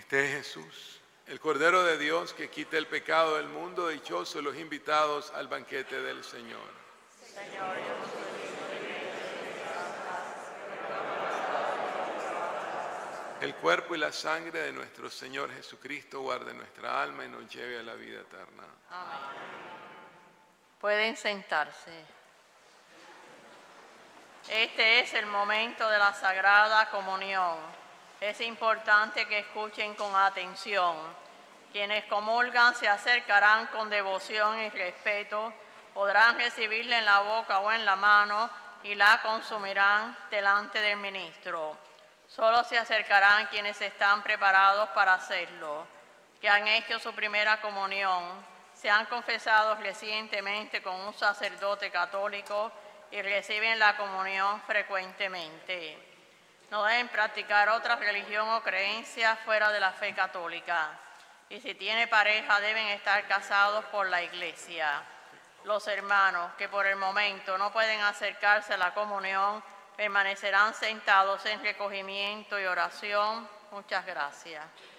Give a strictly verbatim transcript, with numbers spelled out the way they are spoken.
Este es Jesús, el Cordero de Dios que quita el pecado del mundo. Dichosos los invitados al banquete del Señor. Señor, yo no soy digno de que El cuerpo y la sangre de nuestro Señor Jesucristo guarde nuestra alma y nos lleve a la vida eterna. Amén. Pueden sentarse. Este es el momento de la Sagrada Comunión. Es importante que escuchen con atención. Quienes comulgan se acercarán con devoción y respeto, podrán recibirla en la boca o en la mano y la consumirán delante del ministro. Solo se acercarán quienes están preparados para hacerlo, que han hecho su primera comunión, se han confesado recientemente con un sacerdote católico y reciben la comunión frecuentemente. No deben practicar otra religión o creencia fuera de la fe católica. Y si tiene pareja, deben estar casados por la Iglesia. Los hermanos que por el momento no pueden acercarse a la comunión permanecerán sentados en recogimiento y oración. Muchas gracias.